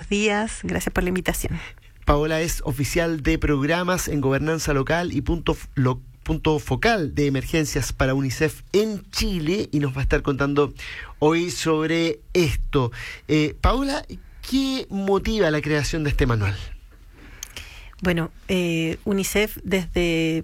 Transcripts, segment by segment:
buenos días, gracias por la invitación. Paola es oficial de programas en gobernanza local y punto focal de emergencias para UNICEF en Chile y nos va a estar contando hoy sobre esto. Paola, ¿qué motiva la creación de este manual? Bueno, UNICEF desde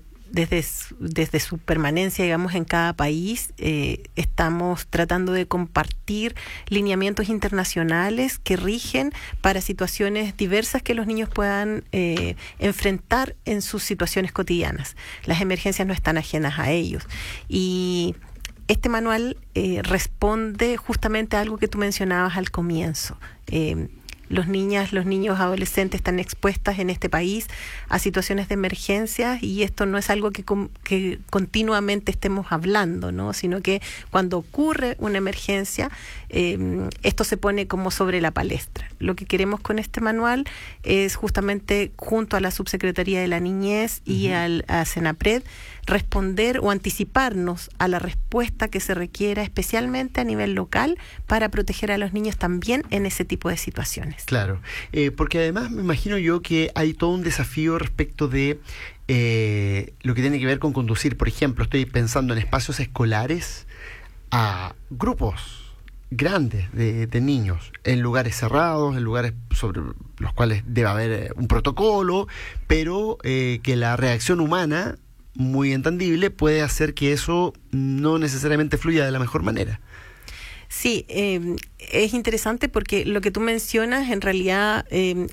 su permanencia, digamos, en cada país, estamos tratando de compartir lineamientos internacionales que rigen para situaciones diversas que los niños puedan enfrentar en sus situaciones cotidianas. Las emergencias no están ajenas a ellos. Y este manual responde justamente a algo que tú mencionabas al comienzo. Los niños, adolescentes están expuestas en este país a situaciones de emergencia y esto no es algo que continuamente estemos hablando, ¿no? Sino que cuando ocurre una emergencia, esto se pone como sobre la palestra. Lo que queremos con este manual es justamente junto a la Subsecretaría de la Niñez y a Senapred responder o anticiparnos a la respuesta que se requiera especialmente a nivel local para proteger a los niños también en ese tipo de situaciones. Claro, porque además me imagino yo que hay todo un desafío respecto de lo que tiene que ver con conducir. Por ejemplo, estoy pensando en espacios escolares a grupos grandes de niños, en lugares cerrados, en lugares sobre los cuales debe haber un protocolo, pero que la reacción humana, muy entendible, puede hacer que eso no necesariamente fluya de la mejor manera. Sí, es interesante porque lo que tú mencionas en realidad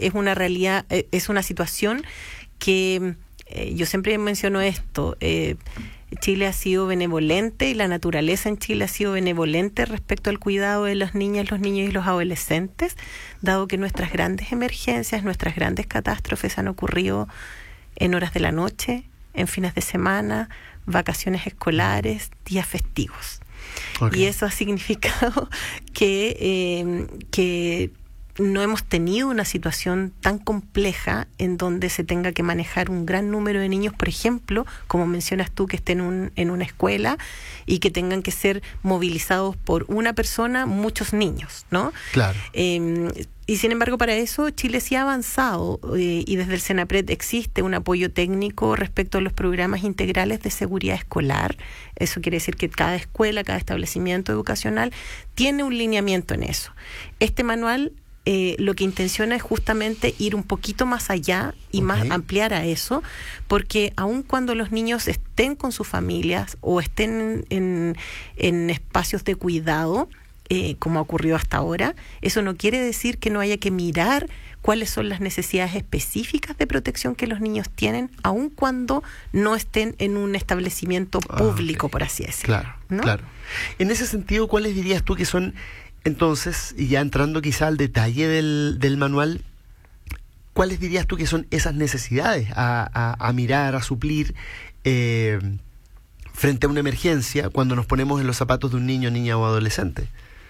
es una situación que yo siempre menciono esto. Chile ha sido benevolente y la naturaleza en Chile ha sido benevolente respecto al cuidado de las niñas, los niños y los adolescentes, dado que nuestras grandes emergencias, nuestras grandes catástrofes han ocurrido en horas de la noche, en fines de semana, vacaciones escolares, días festivos. Okay. Y eso ha significado que no hemos tenido una situación tan compleja en donde se tenga que manejar un gran número de niños, por ejemplo, como mencionas tú, que estén en una escuela y que tengan que ser movilizados por una persona, muchos niños, ¿no? Claro. Y sin embargo, para eso Chile sí ha avanzado y desde el Senapred existe un apoyo técnico respecto a los programas integrales de seguridad escolar. Eso quiere decir que cada escuela, cada establecimiento educacional tiene un lineamiento en eso. Este manual lo que intenciona es justamente ir un poquito más allá y más ampliar a eso, porque aun cuando los niños estén con sus familias o estén en espacios de cuidado, como ha ocurrido hasta ahora, eso no quiere decir que no haya que mirar cuáles son las necesidades específicas de protección que los niños tienen, aun cuando no estén en un establecimiento público, por así decirlo. Claro, ¿no? Claro. En ese sentido, ¿cuáles dirías tú que son, entonces, y ya entrando quizá al detalle del manual, cuáles dirías tú que son esas necesidades a mirar, a suplir frente a una emergencia cuando nos ponemos en los zapatos de un niño, niña o adolescente?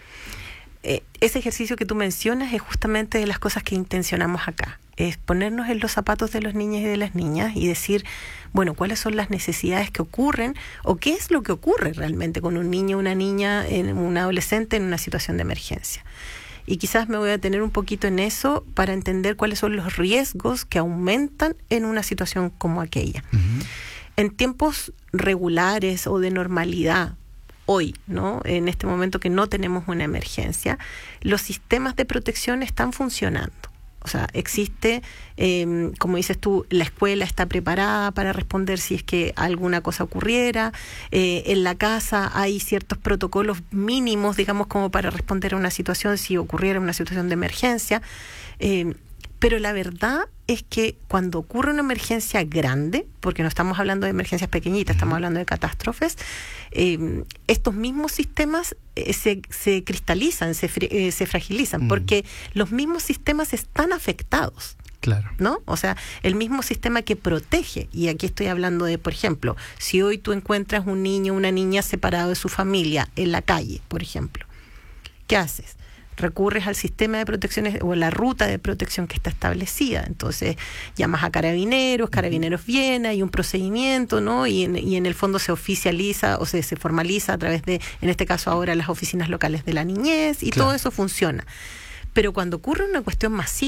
Ese ejercicio que tú mencionas es justamente de las cosas que intencionamos acá. Es ponernos en los zapatos de los niños y de las niñas y decir, bueno, cuáles son las necesidades que ocurren o qué es lo que ocurre realmente con un niño, una niña, un adolescente en una situación de emergencia. Y quizás me voy a detener un poquito en eso para entender cuáles son los riesgos que aumentan en una situación como aquella. En tiempos regulares o de normalidad, hoy, ¿no? En este momento que no tenemos una emergencia, los sistemas de protección están funcionando. O sea, existe, como dices tú, la escuela está preparada para responder si es que alguna cosa ocurriera. En la casa hay ciertos protocolos mínimos, digamos, como para responder a una situación si ocurriera una situación de emergencia. Pero la verdad es que cuando ocurre una emergencia grande, porque no estamos hablando de emergencias pequeñitas, estamos hablando de catástrofes, estos mismos sistemas se cristalizan, se fragilizan, porque los mismos sistemas están afectados. Claro. ¿No? O sea, el mismo sistema que protege, y aquí estoy hablando de, por ejemplo, si hoy tú encuentras un niño o una niña separado de su familia en la calle, por ejemplo, ¿qué haces? Recurres al sistema de protección o la ruta de protección que está establecida. Entonces llamas a Carabineros viene, hay un procedimiento, ¿no? Y en el fondo se oficializa o se formaliza a través de, en este caso ahora, las oficinas locales de la niñez y todo eso funciona. Pero cuando ocurre una cuestión masiva,